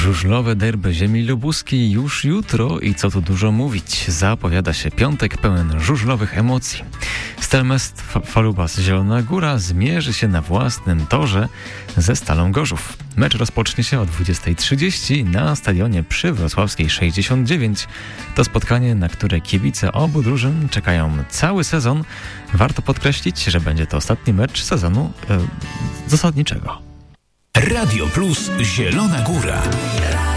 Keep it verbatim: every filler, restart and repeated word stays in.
Żużlowe derby ziemi lubuskiej już jutro i co tu dużo mówić, zapowiada się piątek pełen żużlowych emocji. Stelmest Falubas Zielona Góra zmierzy się na własnym torze ze Stalą Gorzów. Mecz rozpocznie się o dwudziestej trzydzieści na stadionie przy Wrocławskiej sześćdziesiąt dziewięć. To spotkanie, na które kibice obu drużyn czekają cały sezon. Warto podkreślić, że będzie to ostatni mecz sezonu e, zasadniczego. Radio Plus Zielona Góra.